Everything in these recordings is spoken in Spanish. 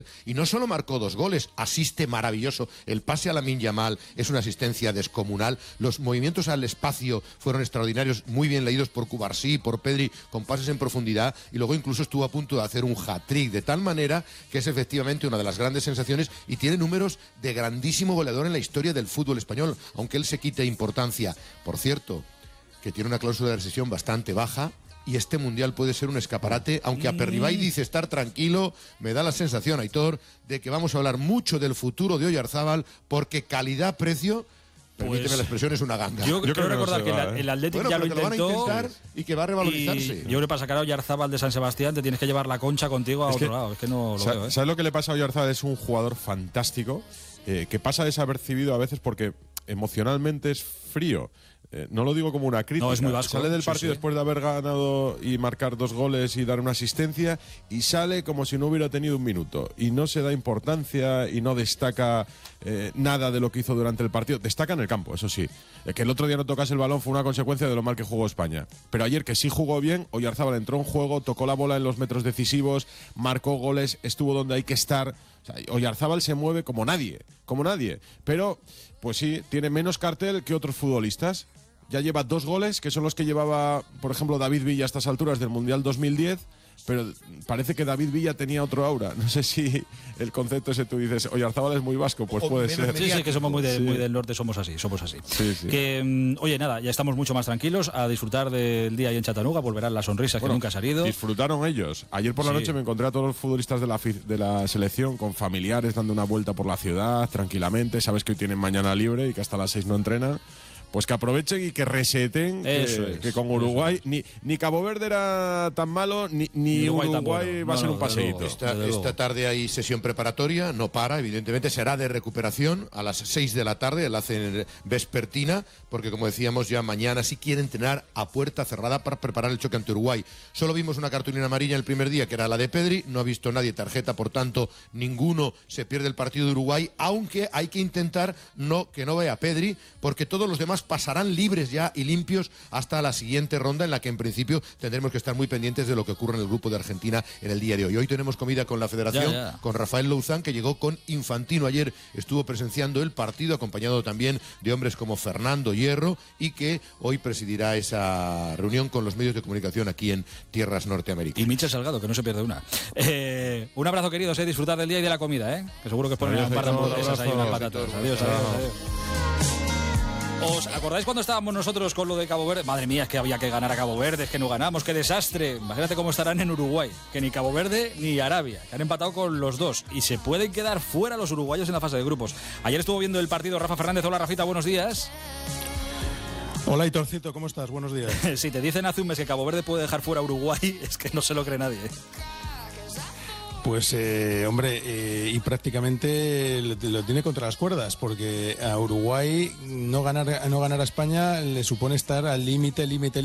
Y no solo marcó 2 goles, asiste maravilloso, el pase a Lamine Yamal es una asistencia descomunal, los movimientos al espacio fueron extraordinarios, muy bien leídos por Cubarsí, por Pedri, con pases en profundidad, y luego incluso estuvo a punto de hacer un hat-trick, de tal manera que es efectivamente una de las grandes sensaciones y tiene números de grandísimo goleador en la historia del fútbol español, aunque él se quite importancia. Por cierto, que tiene una cláusula de rescisión bastante baja, y este Mundial puede ser un escaparate, aunque Aperribay dice estar tranquilo, me da la sensación, Aitor, de que vamos a hablar mucho del futuro de Oyarzábal, porque calidad-precio, permíteme la expresión, es una ganga. Yo creo recordar que el Atlético ya lo intentó, van a intentar y que va a revalorizarse. Yo creo que para sacar a Oyarzábal de San Sebastián te tienes que llevar la concha contigo a otro lado. Es que no lo veo. ¿Sabes lo que le pasa a Oyarzábal? Es un jugador fantástico, que pasa desapercibido a veces porque emocionalmente es frío. No lo digo como una crítica. No, es muy vasco. Sale del partido después de haber ganado y marcar 2 goles y dar una asistencia, y sale como si no hubiera tenido un minuto. Y no se da importancia y no destaca nada de lo que hizo durante el partido. Destaca en el campo, eso sí. Que el otro día no tocase el balón fue una consecuencia de lo mal que jugó España. Pero ayer, que sí jugó bien, Oyarzábal entró en juego, tocó la bola en los metros decisivos, marcó goles, estuvo donde hay que estar. O sea, Oyarzábal se mueve como nadie. Pero, pues sí, tiene menos cartel que otros futbolistas. Ya lleva 2 goles, que son los que llevaba, por ejemplo, David Villa a estas alturas del Mundial 2010, pero parece que David Villa tenía otro aura. No sé si el concepto ese tú dices, Oyarzábal es muy vasco, pues puede ser. Sí, que somos muy del norte, somos así. Sí. Que, oye, nada, ya estamos mucho más tranquilos a disfrutar del día ahí en Chattanooga, volverán las sonrisas que nunca ha salido. Disfrutaron ellos. Ayer por la noche me encontré a todos los futbolistas de la selección con familiares dando una vuelta por la ciudad, tranquilamente. Sabes que hoy tienen mañana libre y que hasta las 6 no entrenan. Pues que aprovechen y que reseten, que con Uruguay ni Cabo Verde era tan malo, ni Uruguay va a ser un paseíto. Esta tarde hay sesión preparatoria, no para, evidentemente, será de recuperación a las 6 de la tarde, la hacen vespertina, porque como decíamos ya mañana sí quieren entrenar a puerta cerrada para preparar el choque ante Uruguay. Solo vimos una cartulina amarilla el primer día, que era la de Pedri, no ha visto nadie tarjeta, por tanto ninguno se pierde el partido de Uruguay, aunque hay que intentar que no vea a Pedri, porque todos los demás pasarán libres ya y limpios hasta la siguiente ronda, en la que en principio tendremos que estar muy pendientes de lo que ocurre en el grupo de Argentina en el día de hoy. Hoy tenemos comida con la Federación, con Rafael Louzán, que llegó con Infantino ayer, estuvo presenciando el partido, acompañado también de hombres como Fernando Hierro, y que hoy presidirá esa reunión con los medios de comunicación aquí en tierras norteamericanas. Y Michel Salgado, que no se pierde una. Un abrazo, queridos, disfrutar del día y de la comida, que seguro que ponen un par de hamburguesas ahí, unas patatas. Adiós. ¿Os acordáis cuando estábamos nosotros con lo de Cabo Verde? Madre mía, es que había que ganar a Cabo Verde, es que no ganamos, qué desastre. Imagínate cómo estarán en Uruguay, que ni Cabo Verde ni Arabia, que han empatado con los dos y se pueden quedar fuera los uruguayos en la fase de grupos. Ayer estuvo viendo el partido Rafa Fernández. Hola, Rafita, buenos días. Hola, Hitorcito, ¿cómo estás? Buenos días. Si te dicen hace un mes que Cabo Verde puede dejar fuera a Uruguay, es que no se lo cree nadie. Pues, hombre, y prácticamente lo tiene contra las cuerdas, porque a Uruguay no ganar a España le supone estar al límite.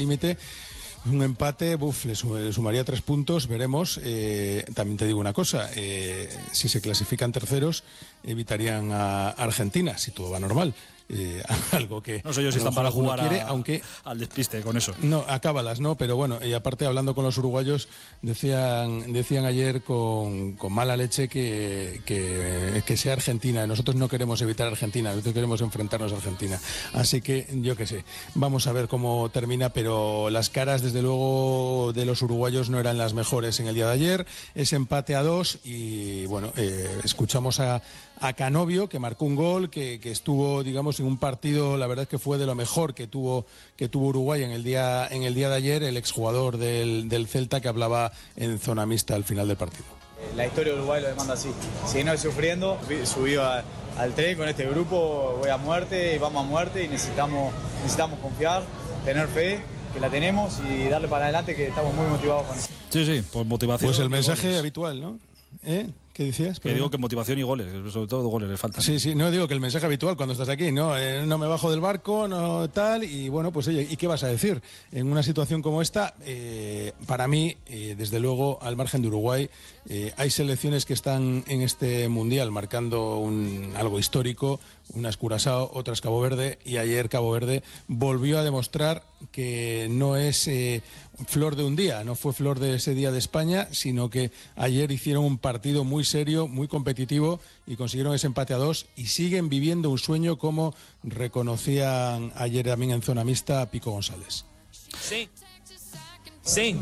Un empate, le sumaría 3 puntos, veremos. También te digo una cosa, si se clasifican terceros, evitarían a Argentina, si todo va normal. Algo que no sé yo si están para jugar aunque al despiste con eso. No, a cábalas, ¿no? Pero bueno, y aparte hablando con los uruguayos, decían ayer con mala leche que sea Argentina. Nosotros no queremos evitar a Argentina, nosotros queremos enfrentarnos a Argentina. Así que, yo qué sé, vamos a ver cómo termina, pero las caras, desde luego, de los uruguayos no eran las mejores en el día de ayer. Ese empate a 2 y, bueno, escuchamos a Canovio, que marcó un gol, que estuvo, digamos, en un partido, la verdad es que fue de lo mejor que tuvo Uruguay en el día de ayer, el exjugador del Celta, que hablaba en zona mixta al final del partido. La historia de Uruguay lo demanda así, seguir sufriendo, subido al tren con este grupo, voy a muerte y vamos a muerte y necesitamos confiar, tener fe, que la tenemos, y darle para adelante, que estamos muy motivados con eso. Sí, pues motivación. Pues el mensaje habitual, ¿no? ¿Qué decías? Que digo que motivación y goles, sobre todo goles les faltan. Sí, no digo que el mensaje habitual cuando estás aquí, no me bajo del barco, no tal, y bueno, pues oye, ¿y qué vas a decir? En una situación como esta, para mí, desde luego, al margen de Uruguay, hay selecciones que están en este Mundial marcando algo histórico, unas Curazao, otras Cabo Verde, y ayer Cabo Verde volvió a demostrar que no es flor de un día, no fue flor de ese día de España, sino que ayer hicieron un partido muy serio, muy competitivo y consiguieron ese empate a 2 y siguen viviendo un sueño, como reconocían ayer también en zona mixta Pico González. Sí. Sim,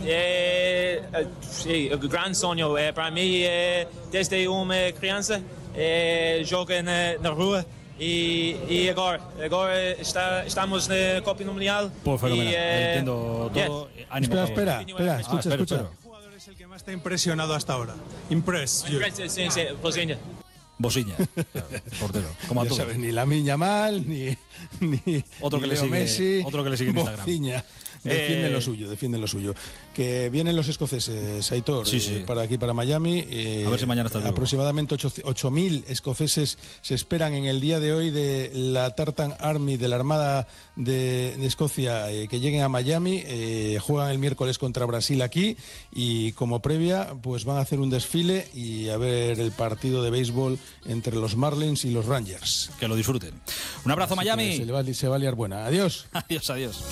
um grande sonho para mim. Desde uma criança, jogo na rua e agora estamos na Copa Mundial. Pues fenomenal, entiendo todo. Ánimo. Espera, escucha. ¿Qué jugador es el que más te ha impresionado hasta ahora? Sí, Bosinha. Bosiña, portero, como a ya todos. sabes, ni Lamine Yamal, ni Otro que ni le Leo sigue- Messi, otro que le sigue en Instagram. Bociña. Defienden lo suyo. Que vienen los escoceses, Aitor, Sí. para aquí, para Miami. A ver si mañana estás vivo. Aproximadamente 8.000 escoceses se esperan en el día de hoy de la Tartan Army, de la Armada de Escocia, que lleguen a Miami. Juegan el miércoles contra Brasil aquí y como previa pues van a hacer un desfile y a ver el partido de béisbol entre los Marlins y los Rangers. Que lo disfruten. Un abrazo, Miami. Se va a liar buena. Adiós. Adiós.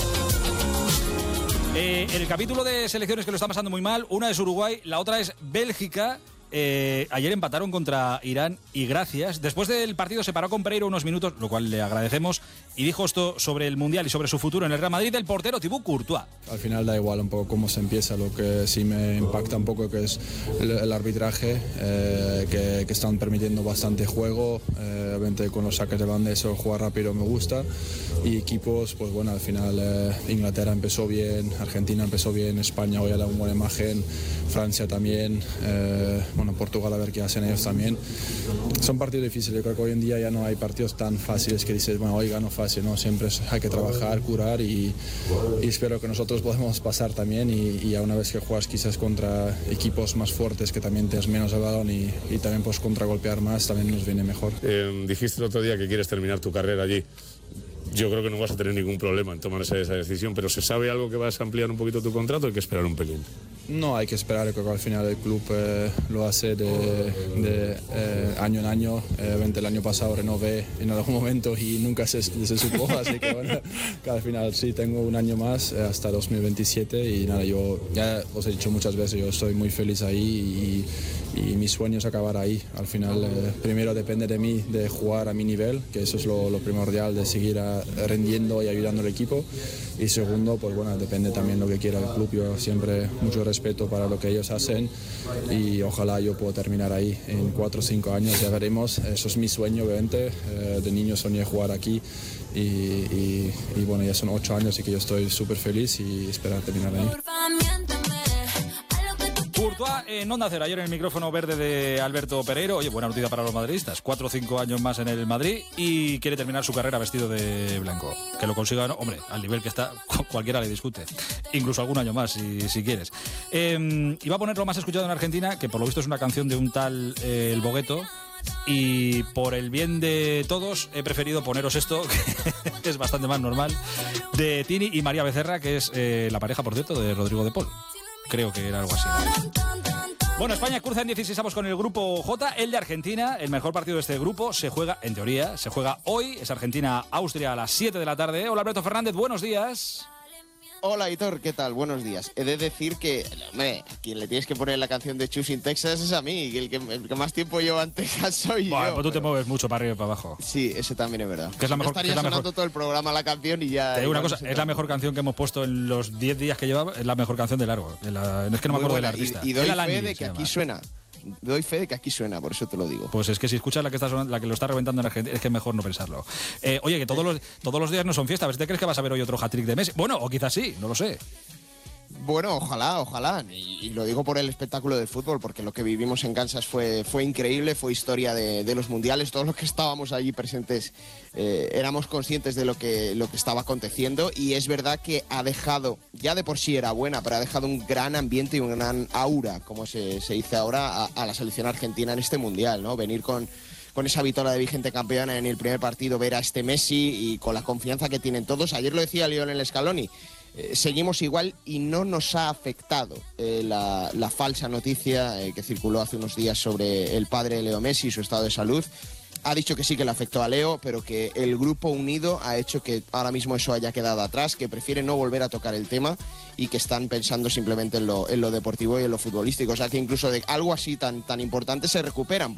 En el capítulo de selecciones que lo están pasando muy mal, una es Uruguay, la otra es Bélgica. Ayer empataron contra Irán y gracias. Después del partido se paró con Pereiro unos minutos, lo cual le agradecemos, y dijo esto sobre el Mundial y sobre su futuro en el Real Madrid, el portero Thibaut Courtois. Al final da igual un poco cómo se empieza, lo que sí me impacta un poco que es el arbitraje, que están permitiendo bastante juego, obviamente con los saques de banda eso, jugar rápido me gusta, y equipos, pues bueno, al final Inglaterra empezó bien, Argentina empezó bien, España hoy ha dado una buena imagen, Francia también, bueno, Portugal a ver qué hacen ellos también. Son partidos difíciles, yo creo que hoy en día ya no hay partidos tan fáciles que dices, bueno, hoy gano fácil, no, siempre hay que trabajar, curar y espero que nosotros podamos pasar también y a una vez que juegas quizás contra equipos más fuertes que también tienes menos el balón y también puedes contragolpear más, también nos viene mejor. Dijiste el otro día que quieres terminar tu carrera allí. Yo creo que no vas a tener ningún problema en tomar esa decisión, pero ¿se sabe algo que vas a ampliar un poquito tu contrato? Hay que esperar un pelín. No, hay que esperar, creo que al final el club lo hace de año en año. El año pasado renové en algún momento y nunca se supo, así que bueno, que al final sí tengo un año más hasta 2027 y nada, yo ya os he dicho muchas veces, yo estoy muy feliz ahí y mi sueño es acabar ahí. Al final, primero depende de mí de jugar a mi nivel, que eso es lo primordial, de seguir rendiendo y ayudando al equipo. Y segundo, pues bueno, depende también lo que quiera el club. Yo siempre mucho respeto para lo que ellos hacen y ojalá yo pueda terminar ahí en 4 o 5 años, ya veremos. Eso es mi sueño, obviamente. De niño soñé jugar aquí y bueno, ya son 8 años y que yo estoy súper feliz y esperar terminar ahí. Courtois en Onda Cero, ayer en el micrófono verde de Alberto Pereiro. Oye, buena noticia para los madridistas. 4 o 5 años más en el Madrid y quiere terminar su carrera vestido de blanco. Que lo consiga, ¿no? Hombre, al nivel que está, cualquiera le discute. Incluso algún año más, si quieres. Iba a poner lo más escuchado en Argentina, que por lo visto es una canción de un tal El Bogueto. Y por el bien de todos he preferido poneros esto, que es bastante más normal, de Tini y María Becerra, que es la pareja, por cierto, de Rodrigo de Paul. Creo que era algo así. Bueno, España cruza en 16avos con el grupo J, el de Argentina. El mejor partido de este grupo se juega, en teoría, se juega hoy. Es Argentina-Austria a las 7 de la tarde. Hola, Alberto Fernández, buenos días. Hola, Aitor, ¿qué tal? Buenos días. He de decir que, hombre, a quien le tienes que poner la canción de Choosing Texas es a mí, que el que más tiempo lleva en Texas soy Bueno, yo. pues tú te mueves mucho para arriba y para abajo. Sí, eso también es verdad. Que es la mejor, estaría que es la sonando mejor. todo el programa la canción y ya... Te digo una igual cosa, no sé es la tanto. mejor canción que hemos puesto en los 10 días que llevaba, es la mejor canción de largo. Es que no me Muy acuerdo del buena, artista. Y doy Ella fe Lani de se que aquí llama. suena. Doy fe de que aquí suena, por eso te lo digo. Pues es que si escuchas la que está sonando, la que lo está reventando en Argentina, es que es mejor no pensarlo. Oye, que todos los días no son fiesta. A ver si te crees que vas a ver hoy otro hat-trick de Messi. Bueno, o quizás sí, no lo sé. Bueno, ojalá. Y lo digo por el espectáculo del fútbol, porque lo que vivimos en Kansas fue increíble, fue historia de los mundiales. Todos los que estábamos allí presentes éramos conscientes de lo que estaba aconteciendo. Y es verdad que ha dejado, ya de por sí era buena, pero ha dejado un gran ambiente y una gran aura, como se dice ahora, a la selección argentina en este mundial, ¿no? Venir con esa victoria de vigente campeona en el primer partido, ver a este Messi y con la confianza que tienen todos. Ayer lo decía Lionel Scaloni. Seguimos igual y no nos ha afectado la falsa noticia que circuló hace unos días sobre el padre de Leo Messi y su estado de salud. ha dicho que sí, que le afectó a Leo, pero que el grupo unido ha hecho que ahora mismo eso haya quedado atrás, que prefieren no volver a tocar el tema y que están pensando simplemente en lo deportivo y en lo futbolístico. O sea que incluso de algo así tan importante se recuperan.